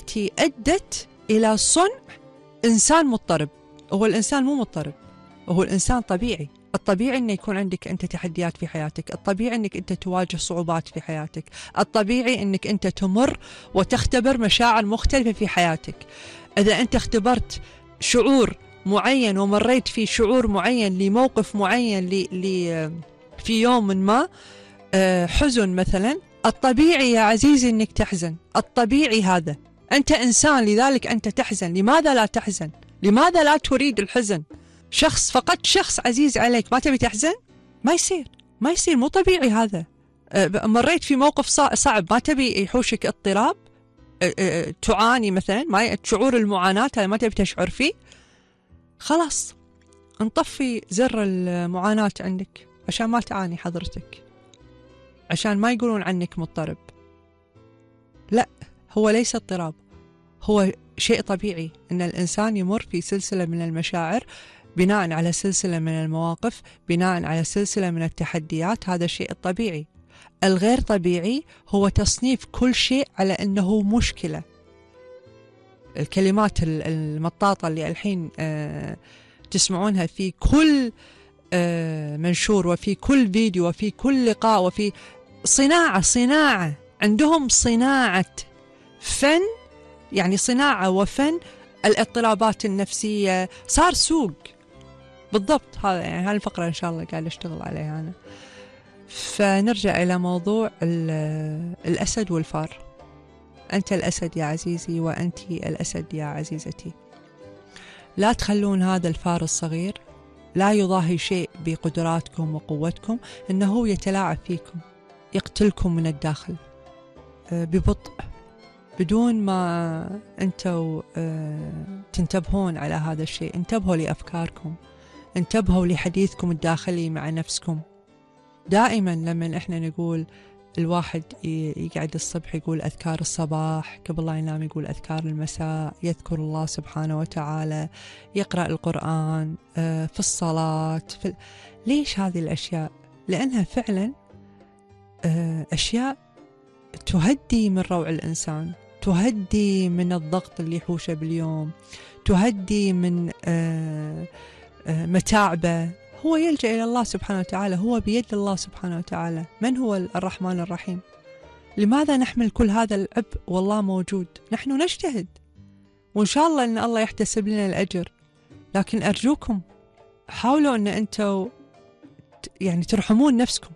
التي أدت إلى صنع إنسان مضطرب. هو الإنسان مو مضطرب، هو الإنسان طبيعي. الطبيعي أن يكون عندك أنت تحديات في حياتك، الطبيعي أنك أنت تواجه صعوبات في حياتك، الطبيعي أنك أنت تمر وتختبر مشاعر مختلفة في حياتك. إذا أنت اختبرت شعور معين ومريت في شعور معين لموقف معين في يوم ما حزن مثلا، الطبيعي يا عزيزي أنك تحزن، الطبيعي هذا. أنت إنسان لذلك أنت تحزن. لماذا لا تحزن؟ لماذا لا تريد الحزن؟ فقدت شخص عزيز عليك ما تبي تحزن؟ ما يصير، مو طبيعي هذا. مريت في موقف صعب ما تبي يحوشك اضطراب، تعاني مثلا شعور المعاناة هذا ما تبي تشعر فيه، خلاص نطفي زر المعاناة عندك عشان ما تعاني حضرتك، عشان ما يقولون عنك مضطرب. لا، هو ليس اضطراب، هو شيء طبيعي أن الإنسان يمر في سلسلة من المشاعر بناء على سلسلة من المواقف، بناء على سلسلة من التحديات. هذا الشيء الطبيعي. الغير طبيعي هو تصنيف كل شيء على أنه مشكلة. الكلمات المطاطة اللي الحين تسمعونها في كل منشور وفي كل فيديو وفي كل لقاء وفي صناعة عندهم صناعة فن، يعني صناعة وفن الاضطرابات النفسية، صار سوق بالضبط. هذا يعني هذه الفقرة إن شاء الله قاعد أشتغل عليها أنا. فنرجع إلى موضوع الأسد والفار. أنت الأسد يا عزيزي وأنت الأسد يا عزيزتي. لا تخلون هذا الفار الصغير لا يضاهي شيء بقدراتكم وقوتكم إنه يتلاعب فيكم، يقتلكم من الداخل ببطء بدون ما أنتوا تنتبهون على هذا الشيء. انتبهوا لأفكاركم، انتبهوا لحديثكم الداخلي مع نفسكم. دائما لما إحنا نقول الواحد يقعد الصبح يقول أذكار الصباح، قبل لا ينام يقول أذكار المساء، يذكر الله سبحانه وتعالى، يقرأ القرآن في الصلاة ليش هذه الأشياء؟ لأنها فعلا أشياء تهدي من روع الإنسان، تهدي من الضغط اللي يحوشه باليوم، تهدي من متاعبه. هو يلجأ إلى الله سبحانه وتعالى، هو بيد الله سبحانه وتعالى. من هو الرحمن الرحيم؟ لماذا نحمل كل هذا العبء والله موجود؟ نحن نجتهد وإن شاء الله أن الله يحتسب لنا الأجر، لكن أرجوكم حاولوا أن أنتوا يعني ترحمون نفسكم،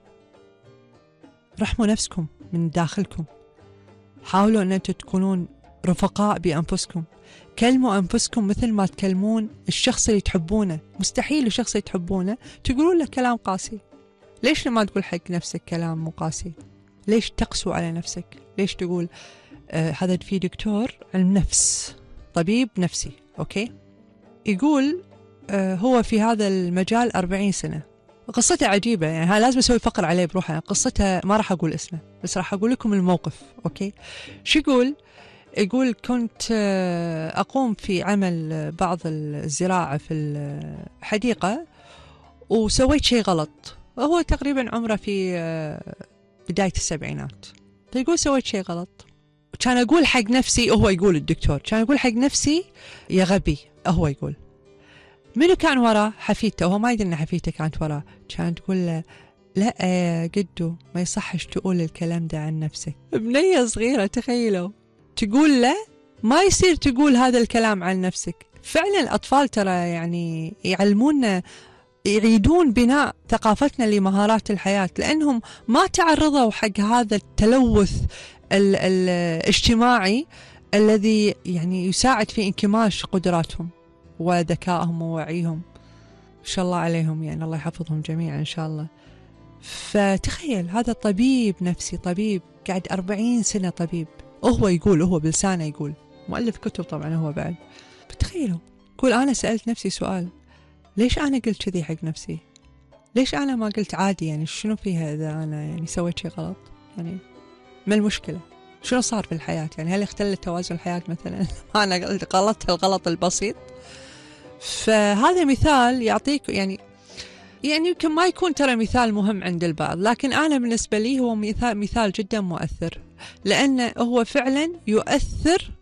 رحموا نفسكم من داخلكم. حاولوا أن أنتوا تكونون رفقاء بأنفسكم، كلموا أنفسكم مثل ما تكلمون الشخص اللي تحبونه. مستحيل الشخص اللي تحبونه تقولون له كلام قاسي. ليش ما تقول حق نفسك كلام مو قاسي؟ ليش تقسو على نفسك؟ ليش تقول هذا في دكتور علم نفس، طبيب نفسي، أوكي، يقول هو في هذا المجال 40 سنة، قصته عجيبة، يعني لازم أسوي فقر عليه بروحه. قصته ما راح أقول اسمه بس راح أقول لكم الموقف، أوكي. شو يقول كنت أقوم في عمل بعض الزراعة في الحديقة وسويت شيء غلط. هو تقريبا عمره في بداية السبعينات. فيقول سويت شيء غلط، كان أقول حق نفسي، هو يقول الدكتور كان أقول حق نفسي يا غبي. هو يقول منو كان وراه؟ حفيدته. وهو ما يدري أن حفيدته كانت وراه. كانت تقول له لا يا قدو ما يصحش تقول الكلام ده عن نفسك. بنية صغيرة تخيلوا تقول له ما يصير تقول هذا الكلام عن نفسك. فعلا الأطفال ترى يعني يعلمونا، يعيدون بناء ثقافتنا لمهارات الحياة، لأنهم ما تعرضوا حق هذا التلوث الاجتماعي الذي يعني يساعد في انكماش قدراتهم وذكائهم ووعيهم. إن شاء الله عليهم، يعني الله يحفظهم جميعا إن شاء الله. فتخيل هذا طبيب نفسي، طبيب قاعد 40 سنة طبيب، هو يقول، هو بلسانه يقول، مؤلف كتب طبعا هو بعد. فتخيلوا يقول أنا سألت نفسي سؤال، ليش أنا قلت كذي حق نفسي؟ ليش أنا ما قلت عادي؟ يعني شنو فيها إذا أنا يعني سويت شيء غلط؟ يعني ما المشكلة؟ شنو صار في الحياة؟ يعني هل اختلت توازن الحياة مثلا؟ أنا غلطت الغلط البسيط. فهذا مثال يعطيك يعني يمكن ما يكون ترى مثال مهم عند البعض، لكن أنا بالنسبة لي هو مثال جدا مؤثر، لأنه هو فعلا يؤثر